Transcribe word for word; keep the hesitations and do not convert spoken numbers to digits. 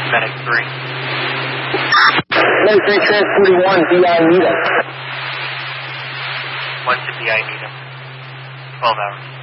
Medic three. Medic three transporting one, B I Needham. One to B I Needham. twelve hours.